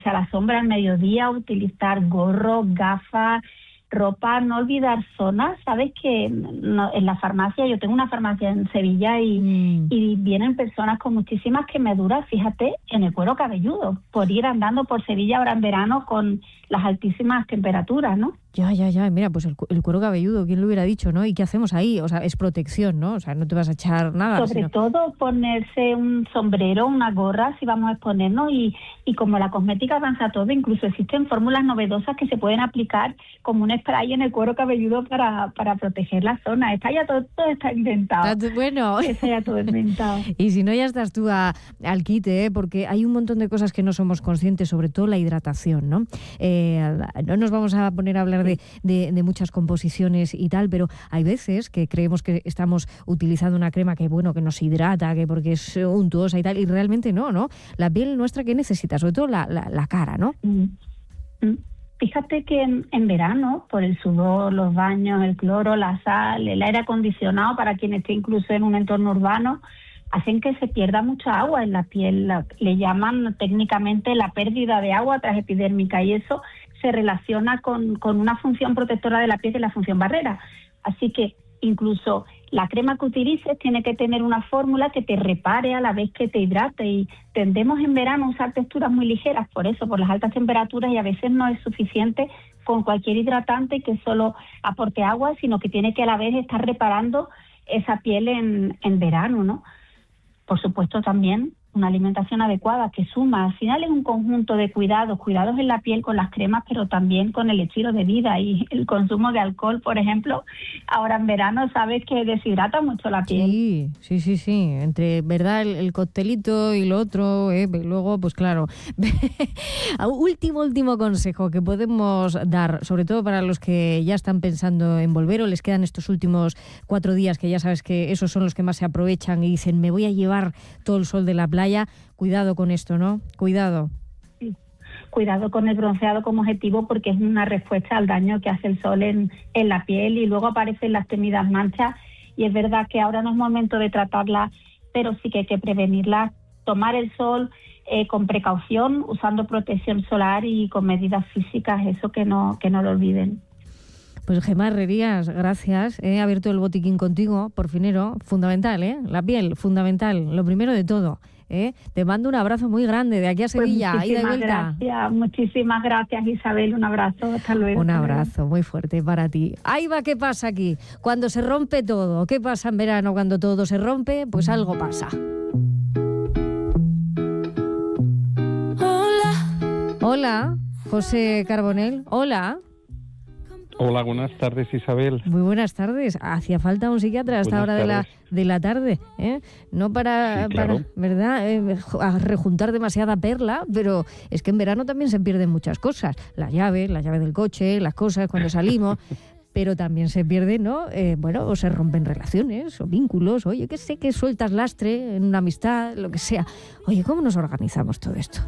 a la sombra al mediodía, utilizar gorro, gafas, ropa, no olvidar zonas. Sabes que en la farmacia, yo tengo una farmacia en Sevilla y vienen personas con muchísimas quemaduras, fíjate, en el cuero cabelludo, por ir andando por Sevilla ahora en verano con las altísimas temperaturas, ¿no? Ya. Mira, pues el cuero cabelludo, ¿quién lo hubiera dicho, no? ¿Y qué hacemos ahí? O sea, es protección, ¿no? O sea, no te vas a echar nada. Sobre todo ponerse un sombrero, una gorra, si vamos a exponernos. Y como la cosmética avanza todo, incluso existen fórmulas novedosas que se pueden aplicar como un spray en el cuero cabelludo para proteger la zona. Todo está inventado. Bueno. Está ya todo inventado. Y si no, ya estás tú al quite, ¿eh? Porque hay un montón de cosas que no somos conscientes, sobre todo la hidratación, ¿no? No nos vamos a poner a hablar de muchas composiciones y tal, pero hay veces que creemos que estamos utilizando una crema que nos hidrata, que porque es untuosa y tal, y realmente no. La piel nuestra, ¿qué necesita? Sobre todo la cara, ¿no? Fíjate que en verano, por el sudor, los baños, el cloro, la sal, el aire acondicionado, para quien esté incluso en un entorno urbano, hacen que se pierda mucha agua en la piel. Le llaman técnicamente la pérdida de agua transepidérmica, y eso se relaciona con una función protectora de la piel, que es la función barrera. Así que incluso la crema que utilices tiene que tener una fórmula que te repare a la vez que te hidrate, y tendemos en verano a usar texturas muy ligeras por las altas temperaturas, y a veces no es suficiente con cualquier hidratante que solo aporte agua, sino que tiene que a la vez estar reparando esa piel en verano, ¿no? Por supuesto, también una alimentación adecuada que suma. Al final es un conjunto de cuidados en la piel con las cremas, pero también con el estilo de vida, y el consumo de alcohol, por ejemplo, ahora en verano sabes que deshidrata mucho la piel. Sí. Entre, ¿verdad? El coctelito y lo otro, luego, pues claro. Último consejo que podemos dar, sobre todo para los que ya están pensando en volver o les quedan estos últimos 4 días, que ya sabes que esos son los que más se aprovechan y dicen, me voy a llevar todo el sol de la playa. Cuidado con esto, ¿no? Cuidado. Sí. Cuidado con el bronceado como objetivo, porque es una respuesta al daño que hace el sol en la piel, y luego aparecen las temidas manchas, y es verdad que ahora no es momento de tratarlas, pero sí que hay que prevenirlas. Tomar el sol con precaución, usando protección solar y con medidas físicas, eso que no lo olviden. Pues Gemma Herrerías, gracias. He abierto el botiquín contigo, por finero. Fundamental, la piel, fundamental, lo primero de todo. Te mando un abrazo muy grande de aquí a Sevilla, pues ida y vuelta. Muchísimas gracias, Isabel, un abrazo, hasta luego. Un abrazo muy fuerte para ti. Ahí va, ¿qué pasa aquí? Cuando se rompe todo, ¿qué pasa en verano cuando todo se rompe? Pues algo pasa. Hola, José Carbonell, hola. Hola, buenas tardes, Isabel. Muy buenas tardes. Hacía falta un psiquiatra a esta hora de la tarde, no para, sí, claro. ¿Verdad? A rejuntar demasiada perla, pero es que en verano también se pierden muchas cosas. La llave del coche, las cosas cuando salimos, pero también se pierden, ¿no? O se rompen relaciones o vínculos. Oye, que sé que sueltas lastre en una amistad, lo que sea. Oye, ¿cómo nos organizamos todo esto?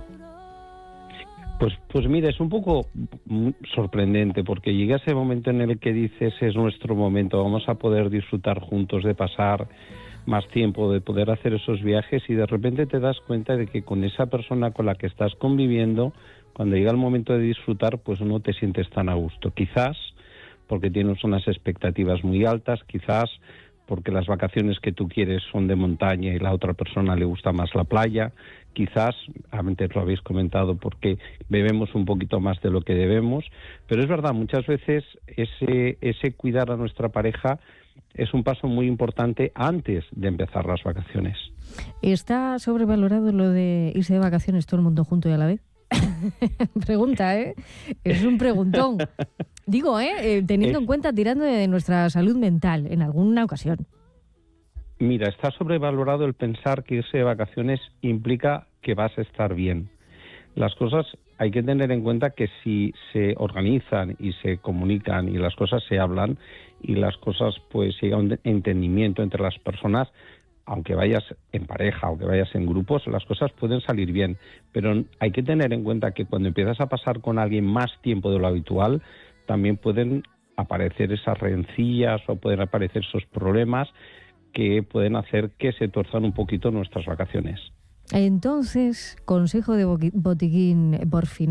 Pues mira, es un poco sorprendente, porque llega ese momento en el que dices, es nuestro momento, vamos a poder disfrutar juntos, de pasar más tiempo, de poder hacer esos viajes, y de repente te das cuenta de que con esa persona con la que estás conviviendo, cuando llega el momento de disfrutar, pues no te sientes tan a gusto. Quizás porque tienes unas expectativas muy altas, quizás porque las vacaciones que tú quieres son de montaña y la otra persona le gusta más la playa, quizás, antes lo habéis comentado, porque bebemos un poquito más de lo que debemos, pero es verdad, muchas veces ese cuidar a nuestra pareja es un paso muy importante antes de empezar las vacaciones. ¿Está sobrevalorado lo de irse de vacaciones todo el mundo junto y a la vez? Pregunta, es un preguntón. Digo, teniendo en cuenta, tirando de nuestra salud mental en alguna ocasión. Mira, está sobrevalorado el pensar que irse de vacaciones implica que vas a estar bien. Las cosas hay que tener en cuenta que si se organizan y se comunican y las cosas se hablan y las cosas pues llega a un entendimiento entre las personas, aunque vayas en pareja, aunque vayas en grupos, las cosas pueden salir bien. Pero hay que tener en cuenta que cuando empiezas a pasar con alguien más tiempo de lo habitual, también pueden aparecer esas rencillas o pueden aparecer esos problemas que pueden hacer que se tuerzan un poquito nuestras vacaciones. Entonces, consejo de botiquín por fin.